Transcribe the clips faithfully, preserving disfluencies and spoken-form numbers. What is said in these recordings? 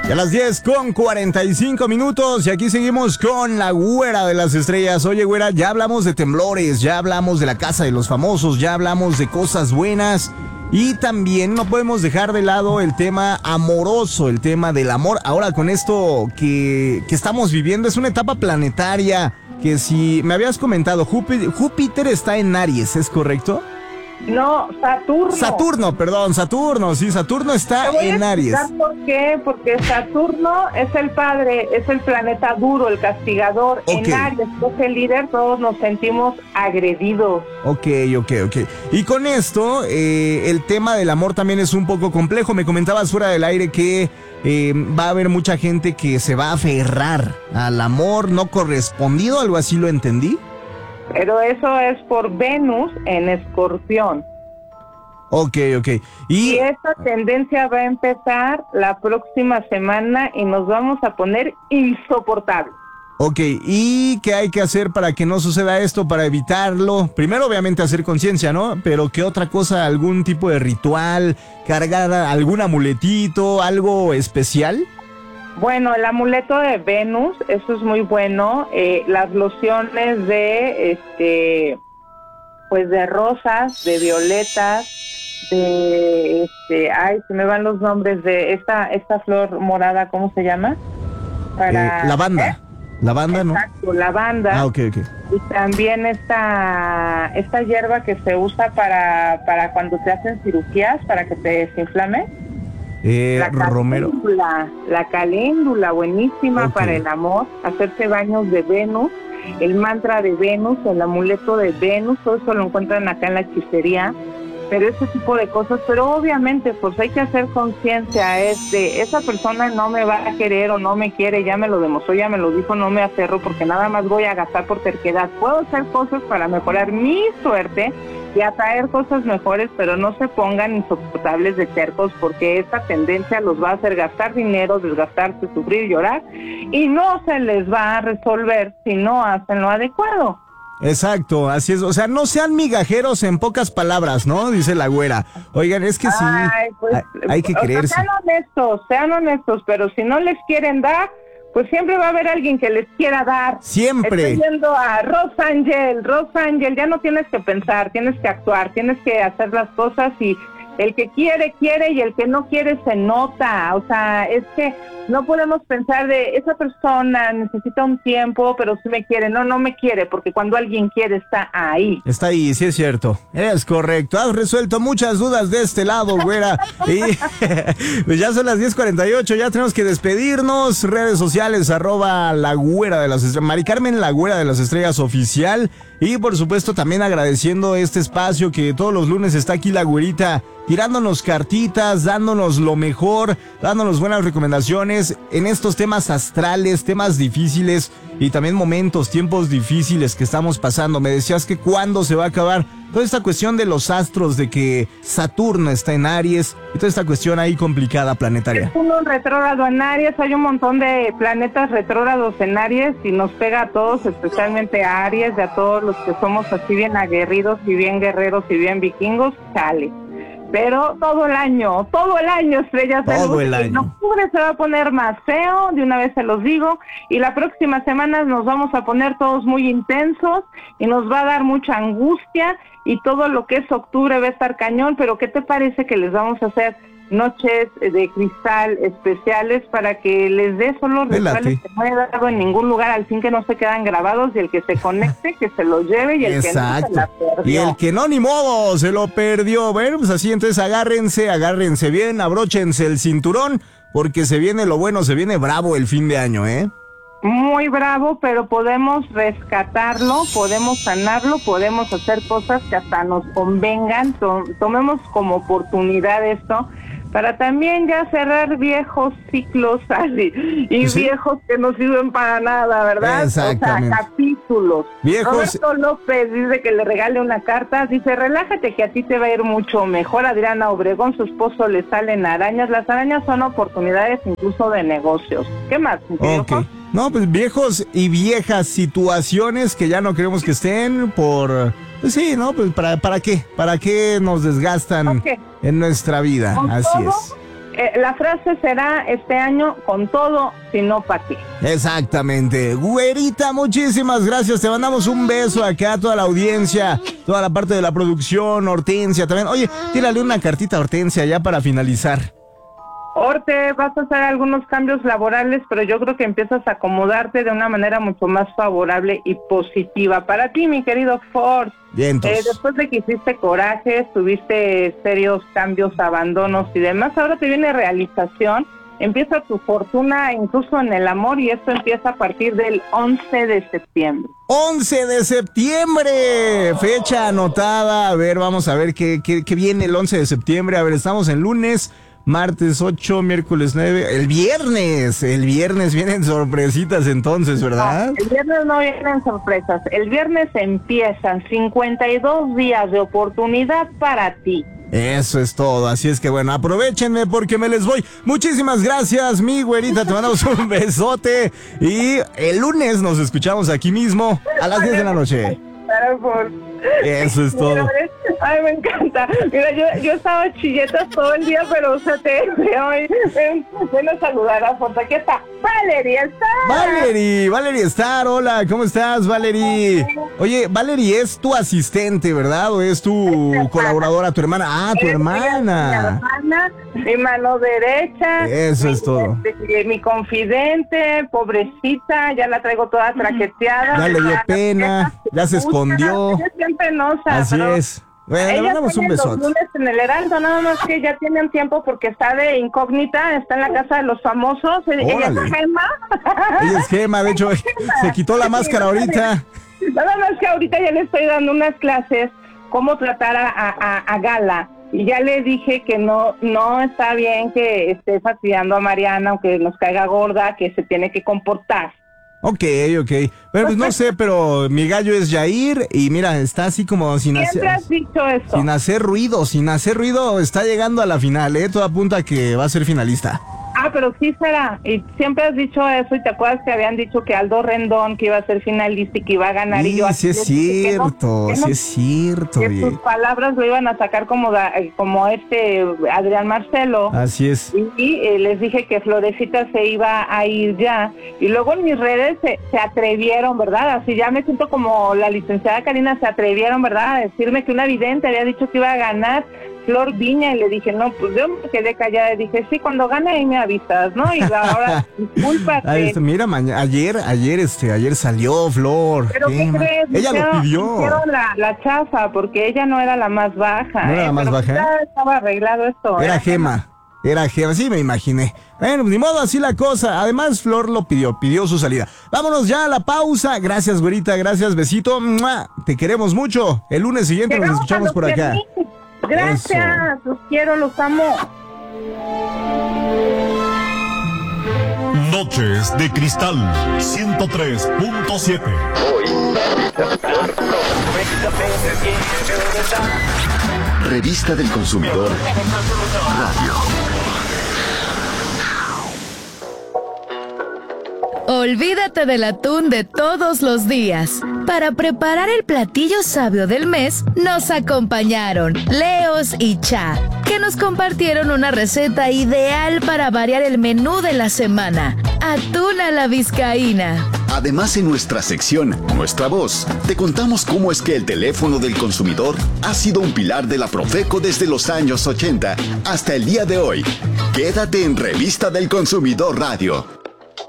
Y a las diez con cuarenta y cinco minutos y aquí seguimos con la güera de las estrellas. Oye, güera, ya hablamos de temblores, ya hablamos de la casa de los famosos, ya hablamos de cosas buenas y también no podemos dejar de lado el tema amoroso, el tema del amor. Ahora con esto que, que estamos viviendo es una etapa planetaria que si me habías comentado, Júpiter, Júpiter está en Aries, ¿es correcto? No, Saturno. Saturno, perdón, Saturno, sí, Saturno está en Aries. ¿Por qué? Porque Saturno es el padre, es el planeta duro, el castigador. Okay. En Aries, es el líder, todos nos sentimos agredidos. Ok, ok, ok. Y con esto, eh, el tema del amor también es un poco complejo. Me comentabas fuera del aire que eh, va a haber mucha gente que se va a aferrar al amor no correspondido, algo así lo entendí. Pero eso es por Venus en Escorpión. Ok, ok. Y, y esta tendencia va a empezar la próxima semana y nos vamos a poner insoportables. Ok, ¿y qué hay que hacer para que no suceda esto, para evitarlo? Primero, obviamente, hacer conciencia, ¿no? Pero ¿qué otra cosa? ¿Algún tipo de ritual? ¿Cargar algún amuletito? ¿Algo especial? Bueno, el amuleto de Venus, eso es muy bueno. Eh, las lociones de, este, pues de rosas, de violetas, de, este, ay, se me van los nombres de esta, esta flor morada, ¿cómo se llama? Para, eh, lavanda. ¿eh? Lavanda, ¿no? Exacto, lavanda. Ah, ok, ok. Y también esta, esta hierba que se usa para, para cuando te hacen cirugías, para que te desinflame. Eh, la Romero. La caléndula, buenísima okay. Para el amor, hacerse baños de Venus, el mantra de Venus, el amuleto de Venus, todo eso lo encuentran acá en la hechicería, pero ese tipo de cosas, pero obviamente pues hay que hacer conciencia, es de esa persona no me va a querer o no me quiere, ya me lo demostró, ya me lo dijo, no me aferro porque nada más voy a gastar por terquedad, puedo hacer cosas para mejorar mi suerte y atraer cosas mejores, pero no se pongan insoportables de tercos porque esta tendencia los va a hacer gastar dinero, desgastarse, sufrir, llorar y no se les va a resolver si no hacen lo adecuado. Exacto, así es, o sea, no sean migajeros en pocas palabras, ¿no? Dice la güera. Oigan, es que sí, Ay, pues, hay, hay que creerse. Sea, sean honestos, sean honestos, pero si no les quieren dar, pues siempre va a haber alguien que les quiera dar. Siempre. Estoy yendo a Rosángel, Rosángel, ya no tienes que pensar, tienes que actuar, tienes que hacer las cosas y el que quiere, quiere y el que no quiere se nota. O sea, es que no podemos pensar de esa persona necesita un tiempo, pero si me quiere. No, no me quiere, porque cuando alguien quiere está ahí. Está ahí, sí es cierto. Es correcto. Has resuelto muchas dudas de este lado, güera. Y pues ya son las diez cuarenta y ocho, ya tenemos que despedirnos. Redes sociales, arroba la güera de las estrellas. Mari Carmen, la güera de las estrellas oficial. Y por supuesto también agradeciendo este espacio que todos los lunes está aquí la güerita tirándonos cartitas, dándonos lo mejor, dándonos buenas recomendaciones en estos temas astrales, temas difíciles y también momentos, tiempos difíciles que estamos pasando. Me decías que cuándo se va a acabar toda esta cuestión de los astros, de que Saturno está en Aries y toda esta cuestión ahí complicada planetaria. Es uno retrógrado en Aries, hay un montón de planetas retrógrados en Aries y nos pega a todos, especialmente a Aries, y a todos los que somos así bien aguerridos y bien guerreros y bien vikingos, chale. Pero todo el año, todo el año, estrellas de luz. Todo el año. En octubre se va a poner más feo, de una vez se los digo, y la próxima semana nos vamos a poner todos muy intensos y nos va a dar mucha angustia y todo lo que es octubre va a estar cañón, pero ¿qué te parece que les vamos a hacer noches de cristal especiales para que les dé solo rituales que no he dado en ningún lugar, al fin que no se quedan grabados y el que se conecte que se lo lleve y el Exacto. que no se la perdió. Y el que no, ni modo, se lo perdió. Bueno, pues así, entonces agárrense, agárrense bien, abróchense el cinturón, porque se viene lo bueno, se viene bravo el fin de año, ¿eh? Muy bravo, pero podemos rescatarlo, podemos sanarlo, podemos hacer cosas que hasta nos convengan, to- tomemos como oportunidad esto, para también ya cerrar viejos ciclos así, y ¿Sí? viejos que no sirven para nada, ¿verdad? Exactamente. O sea, capítulos. Viejos. Roberto López dice que le regale una carta, dice, relájate que a ti te va a ir mucho mejor. Adriana Obregón, su esposo le salen arañas, las arañas son oportunidades incluso de negocios. ¿Qué más? Ok. No, pues viejos y viejas situaciones que ya no queremos que estén por... Pues sí, ¿no? Pues ¿para, para qué? ¿Para qué nos desgastan Okay. en nuestra vida? Con Así todo, es. eh, la frase será este año con todo, si no para ti. Exactamente. Güerita, muchísimas gracias. Te mandamos un beso acá a toda la audiencia, toda la parte de la producción, Hortensia también. Oye, tírale una cartita a Hortensia ya para finalizar. Orte, vas a hacer algunos cambios laborales, pero yo creo que empiezas a acomodarte de una manera mucho más favorable y positiva. Para ti, mi querido Ford, Bien, eh, después de que hiciste corajes, tuviste serios cambios, abandonos y demás, ahora te viene realización, empieza tu fortuna incluso en el amor y esto empieza a partir del once de septiembre. once de septiembre, fecha anotada. A ver, vamos a ver qué, qué, qué viene el once de septiembre. A ver, estamos en lunes, martes ocho, miércoles nueve, el viernes, el viernes vienen sorpresitas entonces, ¿verdad? No, el viernes no vienen sorpresas, el viernes empiezan cincuenta y dos días de oportunidad para ti. Eso es todo, así es que bueno, aprovechenme porque me les voy. Muchísimas gracias, mi güerita, te mandamos un besote y el lunes nos escuchamos aquí mismo a las diez de la noche. Eso es todo. Ay, me encanta. Mira, yo, yo estaba chilletas todo el día, pero o sea, te hoy ven, ven a saludar a Fonta. Aquí está Valerie Star. Valerie, Valerie Star, hola, ¿cómo estás, Valerie? Oye, Valerie es tu asistente, ¿verdad? ¿O es tu colaboradora, tu hermana? Ah, tu hermana. Mi hermana, mi mano derecha. Eso mi, es todo. Mi, mi confidente, pobrecita, ya la traigo toda traqueteada. Ya le dio pena, ya se escondió. Es bien penosa. Así es. Bueno, le mandamos un besote. Los lunes en el Heraldo, nada más que ya tienen tiempo porque está de incógnita, está en la casa de los famosos. Órale. Ella es Gema. Ella es Gema, de hecho, se quitó la máscara ahorita. Nada más que ahorita ya le estoy dando unas clases cómo tratar a, a, a Gala. Y ya le dije que no no está bien que esté fastidiando a Mariana, aunque nos caiga gorda, que se tiene que comportar. Ok, ok. Bueno, pues no sé, pero mi gallo es Yair y mira, está así como sin Siempre hacer... has dicho eso. Sin hacer ruido, sin hacer ruido, está llegando a la final, ¿eh? Todo apunta a que va a ser finalista. Ah, pero sí será. Y siempre has dicho eso y te acuerdas que habían dicho que Aldo Rendón que iba a ser finalista y que iba a ganar. Sí, y yo sí es cierto, que no, que no, sí es cierto. Que sus palabras lo iban a sacar como, da, como este Adrián Marcelo. Así es. Y, y eh, les dije que Florecita se iba a ir ya. Y luego en mis redes se, se atrevieron, ¿verdad? Así ya me siento como la licenciada Karina, se atrevieron, ¿verdad? A decirme que una vidente había dicho que iba a ganar Flor Viña, y le dije, no, pues yo me quedé callada, y dije, sí, cuando gane ahí me avisas, ¿no? Y ahora, discúlpate. Mira, mañana, ayer, ayer, este, ayer salió Flor. ¿Pero qué crees? Ella hicieron, lo pidió. Hicieron la, la chafa, porque ella no era la más baja. ¿No era eh, la más pero baja? Ya estaba arreglado esto. Era ¿eh? Gema. Era Gema, sí me imaginé. Bueno, ni modo, así la cosa. Además, Flor lo pidió, pidió su salida. Vámonos ya a la pausa. Gracias, güerita, gracias, besito. ¡Mua! Te queremos mucho. El lunes siguiente nos escuchamos por acá. Gracias, eso. Los quiero, los amo. Noches de Cristal ciento tres punto siete. Revista del Consumidor Radio. Olvídate del atún de todos los días. Para preparar el platillo sabio del mes, nos acompañaron Leos y Cha, que nos compartieron una receta ideal para variar el menú de la semana: atún a la vizcaína. Además, en nuestra sección Nuestra Voz, te contamos cómo es que el teléfono del consumidor ha sido un pilar de la Profeco desde los años ochenta hasta el día de hoy. Quédate en Revista del Consumidor Radio.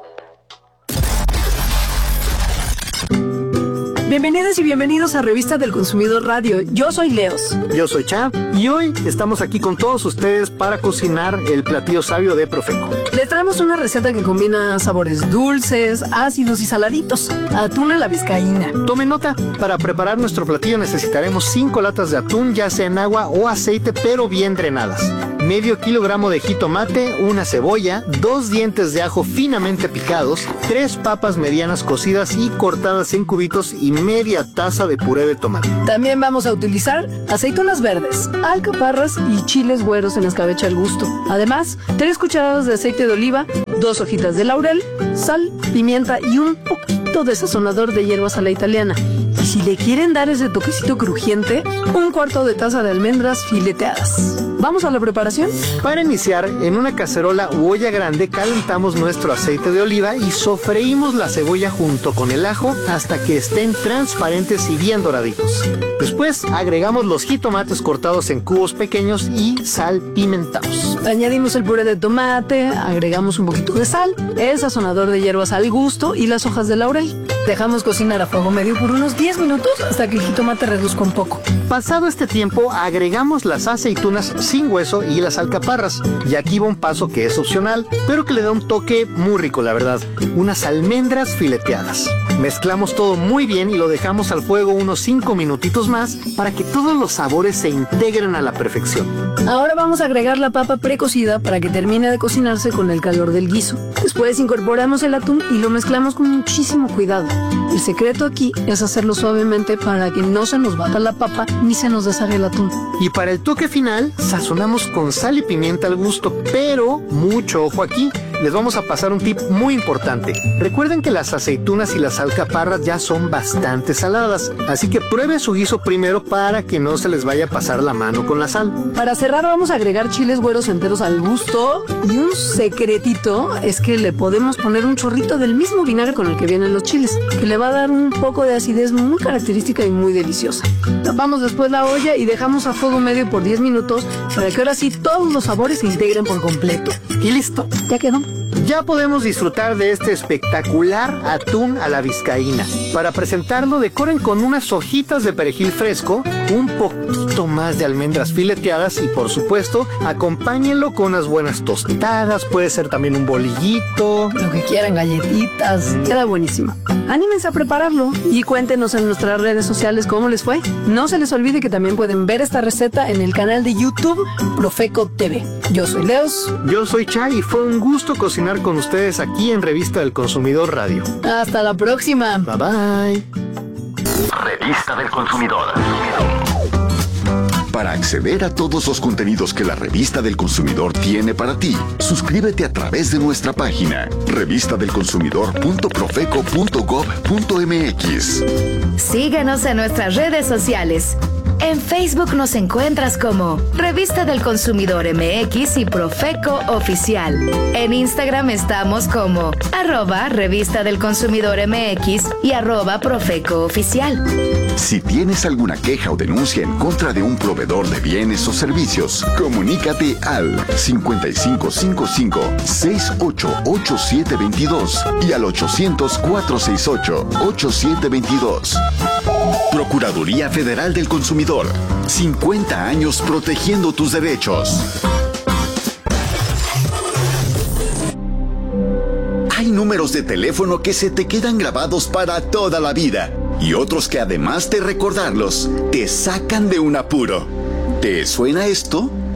Bienvenidas y bienvenidos a Revista del Consumidor Radio. Yo soy Leos. Yo soy Cha y hoy estamos aquí con todos ustedes para cocinar el platillo sabio de Profeco. Les traemos una receta que combina sabores dulces, ácidos y saladitos. Atún a la vizcaína. Tomen nota, para preparar nuestro platillo necesitaremos cinco latas de atún, ya sea en agua o aceite, pero bien drenadas. Medio kilogramo de jitomate, una cebolla, dos dientes de ajo finamente picados, tres papas medianas cocidas y cortadas en cubitos y media taza de puré de tomate. También vamos a utilizar aceitunas verdes, alcaparras y chiles güeros en escabeche al gusto. Además, tres cucharadas de aceite de oliva, dos hojitas de laurel, sal, pimienta y un poquito de sazonador de hierbas a la italiana. Y si le quieren dar ese toquecito crujiente, un cuarto de taza de almendras fileteadas. ¿Vamos a la preparación? Para iniciar, en una cacerola u olla grande calentamos nuestro aceite de oliva y sofreímos la cebolla junto con el ajo hasta que estén transparentes y bien doraditos. Después agregamos los jitomates cortados en cubos pequeños y salpimentados. Añadimos el puré de tomate, agregamos un poquito de sal, el sazonador de hierbas al gusto y las hojas de laurel. Dejamos cocinar a fuego medio por unos diez minutos hasta que el jitomate reduzca un poco. Pasado este tiempo, agregamos las aceitunas sin hueso y las alcaparras. Y aquí va un paso que es opcional, pero que le da un toque muy rico, la verdad. Unas almendras fileteadas. Mezclamos todo muy bien y lo dejamos al fuego unos cinco minutitos más para que todos los sabores se integren a la perfección. Ahora vamos a agregar la papa precocida para que termine de cocinarse con el calor del guiso. Después incorporamos el atún y lo mezclamos con muchísimo cuidado. El secreto aquí es hacerlo suavemente para que no se nos bata la papa ni se nos deshaga el atún. Y para el toque final, sazonamos con sal y pimienta al gusto, pero mucho ojo aquí. Les vamos a pasar un tip muy importante. Recuerden que las aceitunas y las alcaparras ya son bastante saladas, así que prueben su guiso primero para que no se les vaya a pasar la mano con la sal. Para cerrar vamos a agregar chiles güeros enteros al gusto y un secretito es que le podemos poner un chorrito del mismo vinagre con el que vienen los chiles, que le va a dar un poco de acidez muy característica y muy deliciosa. Tapamos después la olla y dejamos a fuego medio por diez minutos para que ahora sí todos los sabores se integren por completo. Y listo, ya quedó. Ya podemos disfrutar de este espectacular atún a la vizcaína. Para presentarlo, decoren con unas hojitas de perejil fresco, un poquito más de almendras fileteadas y, por supuesto, acompáñenlo con unas buenas tostadas, puede ser también un bolillito. Lo que quieran, galletitas. Queda buenísimo. Anímense a prepararlo y cuéntenos en nuestras redes sociales cómo les fue. No se les olvide que también pueden ver esta receta en el canal de YouTube Profeco T V. Yo soy Leos. Yo soy Chay y fue un gusto cocinar con ustedes aquí en Revista del Consumidor Radio. Hasta la próxima. Bye bye. Revista del Consumidor. Para acceder a todos los contenidos que la Revista del Consumidor tiene para ti, suscríbete a través de nuestra página revista del consumidor punto profeco punto gob punto mx. Síguenos en nuestras redes sociales. En Facebook nos encuentras como Revista del Consumidor M X y Profeco Oficial. En Instagram estamos como arroba Revista del Consumidor M X y arroba Profeco Oficial. Si tienes alguna queja o denuncia en contra de un proveedor de bienes o servicios, comunícate al cincuenta y cinco cincuenta y cinco, sesenta y ocho, ochenta y siete veintidós y al ochocientos, cuatrocientos sesenta y ocho, ochenta y siete veintidós. Procuraduría Federal del Consumidor. cincuenta años protegiendo tus derechos. Hay números de teléfono que se te quedan grabados para toda la vida y otros que además de recordarlos, te sacan de un apuro. ¿Te suena esto?